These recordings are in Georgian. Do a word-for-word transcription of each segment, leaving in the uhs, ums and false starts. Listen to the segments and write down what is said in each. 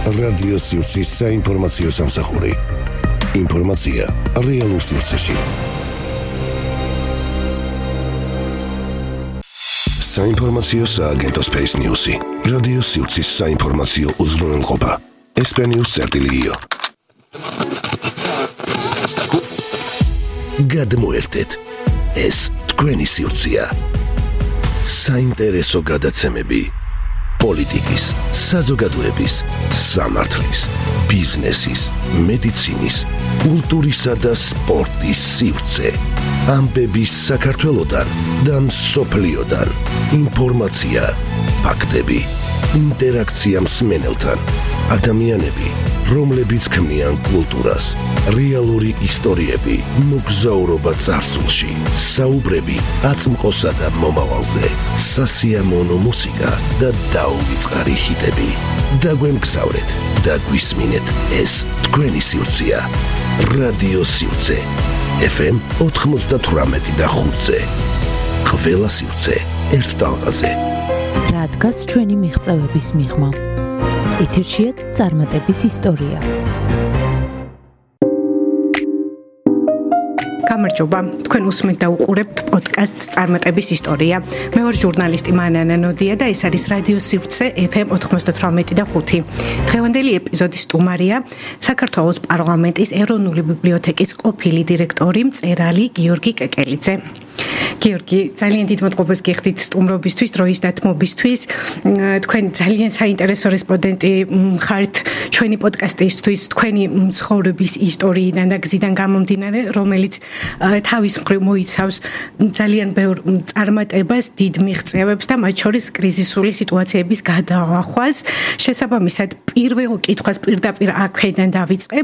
რადიო სივრცის საინფორმაციო სამსახური. ინფორმაცია რეალურ სივრცეში. საინფორმაციო სააგენტო Space News-ი. რადიო სივრცის საინფორმაციო უზრუნველყოფა. ესპანიუს წერტილიო. გადმოერთეთ. ეს თქვენი სივრცეა. საინტერესო გადაცემები. პოლიტიკის, საზოგადოების, სამართლის, ბიზნესის, მედიცინის, კულტურისა და სპორტის სივრცე. ამბების საქართველოდან და მსოფლიოდან. ინფორმაცია, ფაქტები, ინტერაქცია მსმენელთან. ადამიანები, რომლებიც ქმნიან კულტურას, რეალური ისტორიები, მოგზაურობა წარსულში, საუბრები აწმყოსა და მომავალზე, სასიამოვნო მუსიკა და დაუვიწყარი ჰიტები. დაგვემგზავრეთ და გვისმინეთ, ეს თქვენი სივრცეა. რადიო სივრცე ეფ ემ ოთხმოცდათვრამეტი და ხუთზე. ყველა სივრცე ერთ ტალღაზე. რა დგას ჩვენი მიღწევების მიღმა? ეთერშია წარმატების ისტორია. გამარჯობა, თქვენ უსმენთ და უყურებთ პოდკასტს წარმატების ისტორია. მე ვარ ჟურნალისტი მანანა ნოდია და ეს არის რადიო სივრცე ეფ ემ ოთხმოცდათვრამეტი და ხუთი. დღევანდელი ეპიზოდის სტუმარია საქართველოს პარლამენტის ეროვნული ბიბლიოთეკის ყოფილი დირექტორი მწერალი გიორგი კეკელიძე. გიორგი, ძალიან დიდ მადლობას გიხდით სტუმრობისთვის, დროის დათმობისთვის. თქვენ ძალიან საინტერესო რესპონდენტი ხართ ჩვენი პოდკასტისთვის, თქვენი ცხოვრების ისტორიიდან და გზიდან გამომდინარე, რომელიც თავის მხრივ მოიცავს ძალიან ბევრ წარმატებას, დიდ მიღწევებს და მათ შორის კრიზისული სიტუაციების გადაახვას. შესაბამისად, პირველ კითხვას პირდაპირ აქედან დავიწყებ.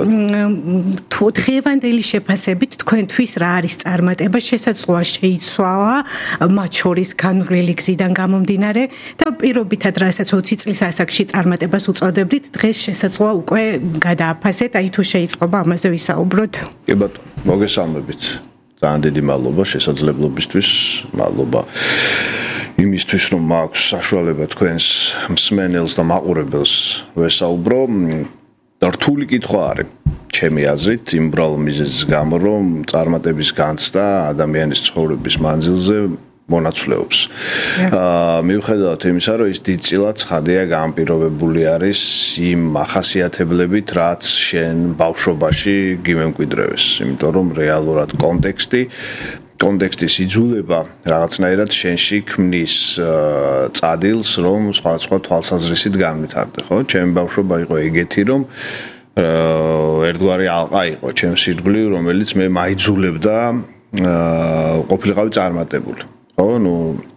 თუ დღევანდელი შეფასებით თქვენთვის რა არის წარმატება, შესაძლოა შეიცვალა მათ შორის განვლილი გზიდან გამომდინარე და პირობითად რასაც ოცი წლის ასაკში წარმატებას უწოდებდით, დღეს შესაძლოა უკვე გადააფასეთ, აი თუ შეიძლება ამაზე ვისაუბროთ. კი ბატონო, მოგესალმებით. ძალიან დიდი მადლობა შესაძლებლობისთვის, მადლობა იმისთვის, რომ მაქვს საშუალება თქვენს მსმენელს და მაყურებელს ვესაუბრო. რთული კითხვა არის ჩემი აზრით, იმ ბრალ მიზეზის გამო, რომ წარმატების განცდა ადამიანის ცხოვრების მანძილზე მონაცვლეობს. აა მიუხედავად იმისა, რომ ის დიდწილად ცხადია განპირობებული არის იმ ახასიათებლებით, რაც შენ ბავშვობაში გიმემკვიდრევეს, იმიტომ რომ რეალურად კონტექსტი კონტექსტის იძულება რაღაცნაირად შენში ქმნის წადილს, რომ სხვადასხვა თვალსაზრისით განვითარდე, ხო? ჩემი ბავშვობა იყო ეგეთი, რომ ერთგვარი ალყა იყო ჩემს ირგვლივ, რომელიც მე მაიძულებდა ყოფილიყავი წარმატებული. ხო, ნუ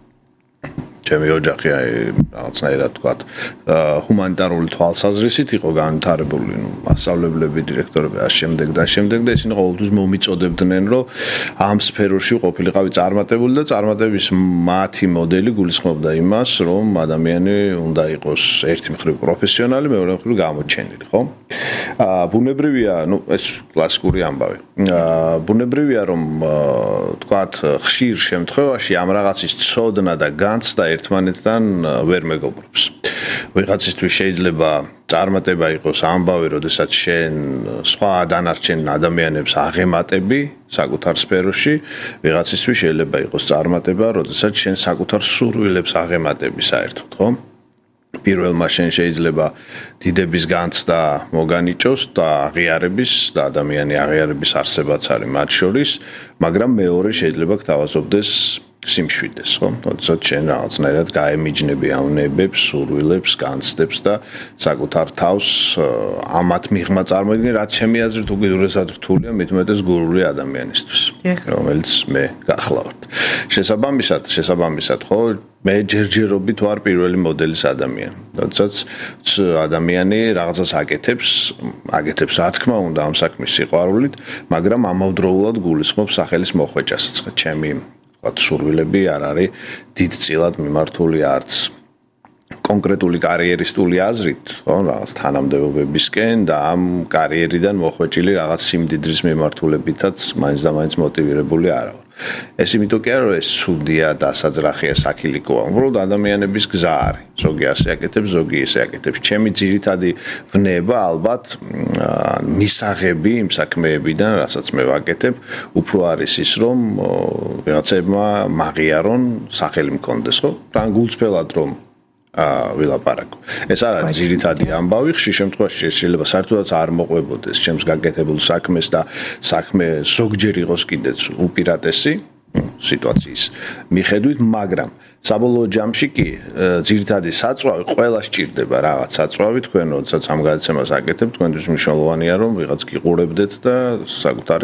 ჩემი ოჯახი აი რაღაცნაირად თქვათ ჰუმანიტარული თვალსაზრისით იყო განვითარებული, ნუ მასწავლებლები, დირექტორები და შემდეგ და შემდეგ და ისინი ყოველთვის მომიწოდებდნენ, რომ ამ სფეროში ყოფილიყავი წარმატებული და წარმატების მათი მოდელი გულისხმობდა იმას, რომ ადამიანი უნდა იყოს ერთი მხრივ პროფესიონალი, მეორე მხრივ გამოჩენილი, ხო? აა ბუნებრივია, ნუ ეს კლასიკური ამბავი. აა ბუნებრივია, რომ თქვათ ხშირ შემთხვევაში ამ რაღაცის ცოდნა და განცდა ერთმანეთთან ვერ მეგობრობს. ვიღაცისთვის შეიძლება წარმატება იყოს ამბავი, როდესაც შენ სხვა დანარჩენ ადამიანებს აღემატები საკუთარ სფეროში, ვიღაცისთვის შეიძლება იყოს წარმატება, როდესაც შენ საკუთარ სურვილებს აღემატები საერთოდ, ხო? პირველმა შენ შეიძლება დიდების განცდა მოგანიჭოს და აღიარების და ადამიანი აღიარების არსებაც არის მათ შორის, მაგრამ მეორე შეიძლება გთავაზობდეს სიმშვიდეს, ხო? როდესაც შენ რაღაცნაირად გაემიჯნები ამ ნებებს, სურვილებს, განცდებს და საკუთარ თავს ამათ მიღმა წარმოიდგინე, რაც ჩემი აზრით უკიდურესად რთულია მithumetes გურული ადამიანისთვის, რომელიც მე გახლავთ. შესაბამისად, შესაბამისად, ხო? მე ჯერჯერობით ვარ პირველი მოდელის ადამიანი. როდესაც ადამიანი რაღაცას აკეთებს, აკეთებს რა თქმა უნდა ამ საქმის სიყვარულით, მაგრამ ამავდროულად გულისხმობს სახელის მოხვეჭასაც. ჩემი ვთქვათ სურვილები არ არის დიდწილად მიმართული არც კონკრეტული კარიერისტული აზრით, ხო, რაღაც თანამდებობებისკენ და ამ კარიერიდან მოხვეჭილი რაღაც სიმდიდრის მიმართულებითაც მაინც და მაინც მოტივირებული არა ვარ. ეს იმიტომ კი არა რომ ეს ცუდია, დასაძრახია, საქილიკოა. უბრალოდ ადამიანების გზა არის. ზოგი ასე აკეთებს, ზოგი ესე აკეთებს. ჩემი ძირითადი ვნება ალბათ მისაღები იმ საქმეებიდან, რასაც მე ვაკეთებ, უფრო არის ის რომ ვიღაცებმა მაღიარონ, სახელი მქონდეს, ხო? თან გულწრფელად რომ აა ვილაპარაკო. ეს არ არის ძირითადი ამბავი, ხშირ შემთხვევაში შეიძლება საერთოდაც არ მოყვებოდეს ჩემს გაკეთებულ საქმეს და საქმე ზოგჯერ იყოს კიდეც უპირატესი სიტუაციის მიხედვით, მაგრამ საბოლოო ჯამში კი ძირითადი საწვავი ყველა სჭირდება რაღაც საწვავი, თქვენ როდესაც ამ გადაცემას აკეთებთ, თქვენთვის მნიშვნელოვანია რომ ვიღაც გიყურებდეთ და საკუთარი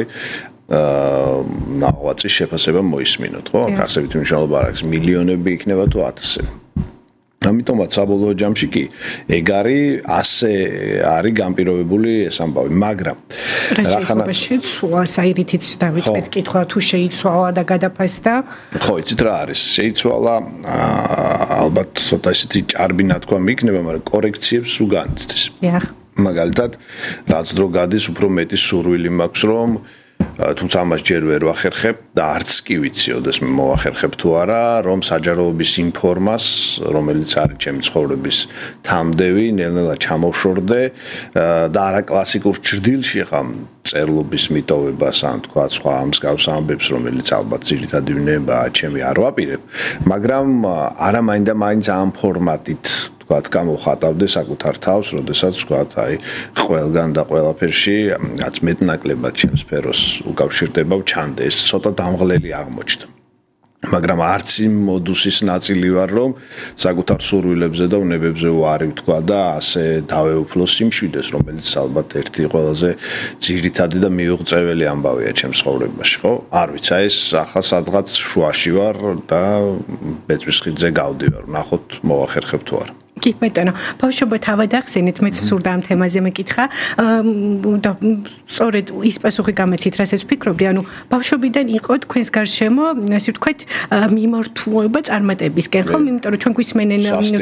აა ნაღვაწის შეფასება მოისმინოთ, ხო? აქ ასეთი მნიშვნელობა არ აქვს, მილიონები იქნება თუ ათასები. ამიტომაც საბოლოო ჯამში კი ეგ არის ასე არის განპირობებული ეს ამბავი, მაგრამ რა ხანა შეცვალა საირითიც დავიწყეთ კითხვა თუ შეიცვალა და გადაფასდა? ხო, იცით რა არის? შეიცვალა ალბათ ცოტა ისეთი ჭარბი ნათქვამი იქნება, მაგრამ კორექციებს უგანიცდის. დიახ. მაგალითად, რაც დრო გადის, უფრო მეტი სურვილი მაქვს რომ თუმცა ამას ჯერ ვერ ვახერხებ და არც კი ვიცი, ოდესმე მოვახერხებ თუ არა, რომ საჯაროების ინფორმას, რომელიც არის ჩემი ცხოვრების თამდევი, ნელ-ნელა ჩამოვშორდე და არა კლასიკურ ჭრდილში ხამ წერლობის მიტოვებას, ან თქვა სხვა ამ მსგავს ამბებს, რომელიც ალბათ ძირითადი ვნებაა, ჩემი არ ვაპირებ, მაგრამ არა მაინდა მაინც ამ ფორმატით ვთქვათ, გამოვხატავდე საკუთარ თავს, როდესაც ვთქვათ, აი, ყველგან და ყველაფერში რაც მეტნაკლებად ჩემს სფეროს უკავშირდება, ვჩანდე, ეს ცოტა დამღლელი აღმოჩნდა. მაგრამ არც იმ მოდუსის ნაწილი ვარ, რომ საკუთარ სურვილებზე და ვნებებზე ვარი ვთქვა და ასე დავეუფლო სიმშვიდეს, რომელიც ალბათ ერთი ყველაზე ძირითადი და მიუღწეველი ამბავია ჩემს ცხოვრებაში, ხო? არ ვიცი, ეს ახლა სადღაც შუაში ვარ და ბეწვის ხიდზე გავდივარ, ნახოთ მოვახერხებ თუ არა. კი ბატონო, ბავშვობა თავად ახსენეთ, მეც სურდა ამ თემაზე მეკითხა. და სწორედ ის პასუხი გამეცით, რასაც ვფიქრობდი, ანუ ბავშვობიდან იყო თქვენს გარშემო, ასე ვთქვათ, მიმართულება წარმატებისკენ, ხო? იმიტომ რომ ჩვენ გვისმენენ